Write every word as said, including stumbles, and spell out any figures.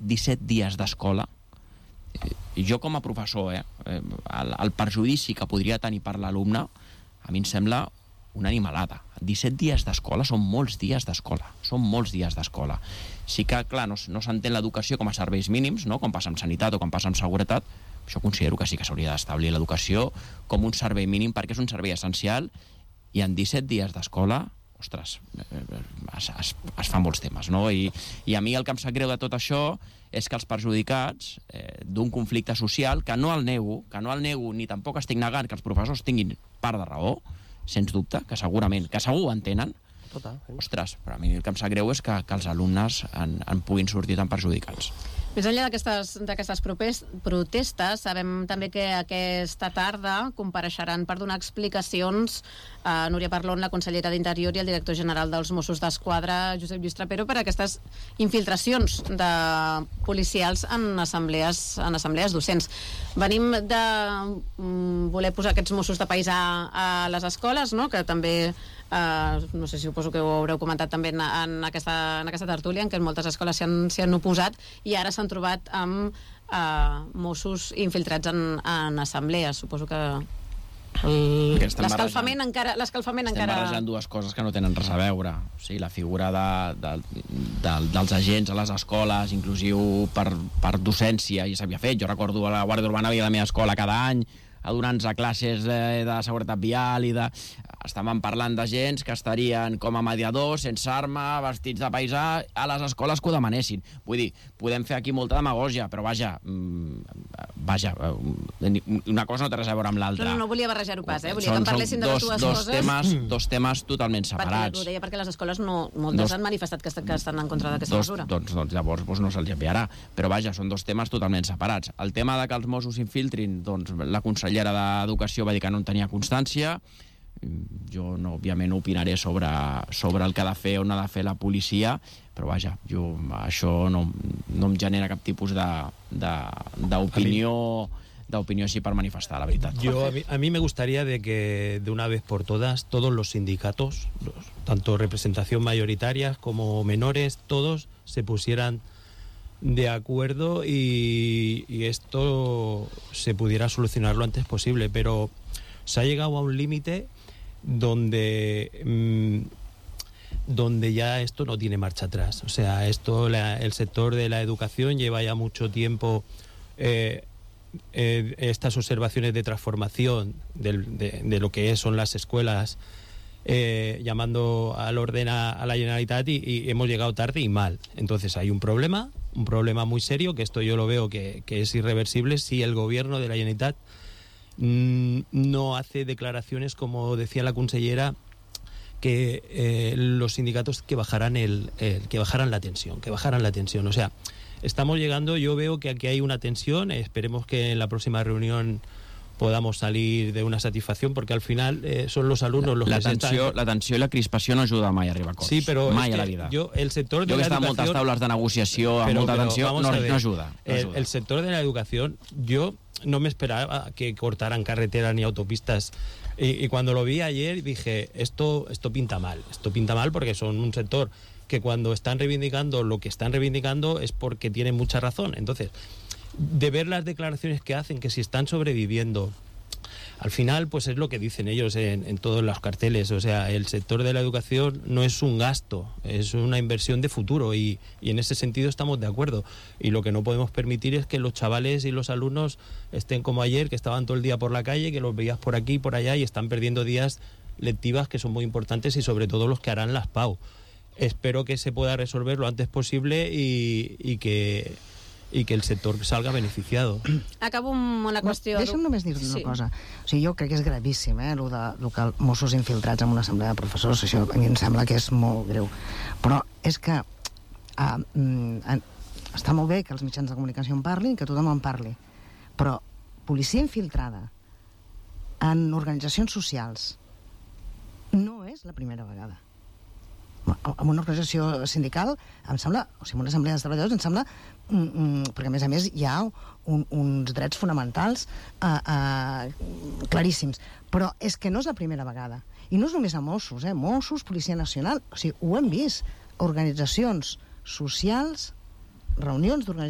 disset dies d'escola, i jo com a professor, eh, el, el perjudici que podria tenir per l'alumne, a mi em sembla una animalada. disset dies d'escola són molts dies d'escola, són molts dies d'escola. Sí que, clar, no, no s'entén l'educació com a serveis mínims, no? Com passa amb sanitat o com passa amb seguretat. Jo considero que sí que s'hauria d'establir l'educació com un servei mínim, perquè és un servei essencial, i en disset dies d'escola, ostres, es, es, es fan molts temes, no? I, i a mi el que em sap greu de tot això és que els perjudicats eh, d'un conflicte social, que no el nego, que no el nego, ni tampoc estic negant que els professors tinguin part de raó, sens dubte, que segurament, que segur ho entenen. Total. Ostres, però a mi el que em sap greu és que, que els alumnes en, en puguin sortir tan perjudicats. Més enllà d'aquestes protestes, sabem també que aquesta tarda compareixeran per donar explicacions a Núria Parlon, la consellera d'Interior, i el director general dels Mossos d'Esquadra, Josep Lluís Trapero, per aquestes infiltracions de policials en assemblees, en assemblees docents. Venim de voler posar aquests Mossos de paisà a les escoles, no? Que també Uh, no sé si suposo que ho haureu comentat també en, en, aquesta, en aquesta tertúlia, en què moltes escoles s'hi han, s'hi han oposat, i ara s'han trobat amb uh, Mossos infiltrats en, en assemblees. Suposo que el, l'escalfament encara l'escalfament estem encara... barrejant dues coses que no tenen res a veure. O sigui, la figura de, de, de, dels agents a les escoles, inclusiu per, per docència, ja s'havia fet. Jo recordo a la Guàrdia Urbana havia la meva escola cada any a donar-nos a classes de, de seguretat vial i de... Estàvem parlant de gens que estarien com a mediadors, sense arma, vestits de paisà, a les escoles que ho demanessin. Vull dir, podem fer aquí molta demagògia, però vaja, vaja, una cosa no té res a veure amb l'altra. No, no, no volia barrejar-ho pas, eh? Volia són, que em parlessin de les dues dos coses. Temes, dos temes totalment separats. Perquè ho deia perquè les escoles no, moltes dos, han manifestat que, que estan en contra d'aquesta dos, mesura. Doncs, doncs llavors doncs no se'ls enviarà. Però vaja, són dos temes totalment separats. El tema de que els Mossos infiltrin, doncs la consellera d'Educació va dir que no en tenia constància. Jo no, òbviament, opinaré sobre, sobre el que ha de fer o no ha de fer la policia, però vaja, jo, això no, no em genera cap tipus de, de, d'opinió, d'opinió així per manifestar, la veritat. Yo, a, mí, a mí me gustaría de que de una vez por todas todos los sindicatos, los, tanto representación mayoritaria como menores, todos se pusieran de acuerdo y, y esto se pudiera solucionar lo antes posible, pero se ha llegado a un límite donde mmm, donde ya esto no tiene marcha atrás. O sea, esto la, el sector de la educación lleva ya mucho tiempo eh, eh, estas observaciones de transformación del, de, de lo que son las escuelas, eh, llamando al orden a, a la Generalitat, y, y hemos llegado tarde y mal. Entonces hay un problema, un problema muy serio, que esto yo lo veo que, que es irreversible si el gobierno de la Generalitat no hace declaraciones, como decía la consellera, que eh, los sindicatos que bajaran el, el que bajaran la tensión, que bajaran la tensión. O sea, estamos llegando, yo veo que aquí hay una tensión, esperemos que en la próxima reunión podamos salir de una satisfacción, porque al final eh, son los alumnos los la que tensió, están... La tensió i la crispació no ajuda mai a arribar a acords. Sí, però mai és a la que vida. jo, el sector de jo que la he estat en educación... moltes taules de negociació amb pero, molta pero, tensió, no, no, no ajuda. No el, ajuda. el sector de la educación, yo no me esperaba que cortaran carreteras ni autopistas, y, y cuando lo vi ayer dije, esto, esto pinta mal, esto pinta mal porque son un sector que cuando están reivindicando lo que están reivindicando es porque tienen mucha razón. Entonces, de ver las declaraciones que hacen, que si están sobreviviendo, al final pues es lo que dicen ellos en, en todos los carteles. O sea, el sector de la educación no es un gasto, es una inversión de futuro, y, y en ese sentido estamos de acuerdo. Y lo que no podemos permitir es que los chavales y los alumnos estén como ayer, que estaban todo el día por la calle, que los veías por aquí y por allá, y están perdiendo días lectivas que son muy importantes, y sobre todo los que harán las P A U. Espero que se pueda resolver lo antes posible y, y que i que el sector salga beneficiado. Acabo amb una qüestió... No, deixa'm només dir una sí. cosa. O sigui, jo crec que és gravíssim, eh, el de, el que Mossos infiltrats en una assemblea de professors, això a mi em sembla que és molt greu. Però és que uh, mm, està molt bé que els mitjans de comunicació en parlin, que tothom en parli, però policia infiltrada en organitzacions socials no és la primera vegada. En una organització sindical, em sembla, o sigui, en una assemblea de treballadors, em sembla, mm, mm, perquè a més a més hi ha un, uns drets fonamentals uh, uh, claríssims, però és que no és la primera vegada, i no és només a Mossos, eh? Mossos, Policia Nacional, o sigui, ho hem vist, organitzacions socials, reunions d'organitzacions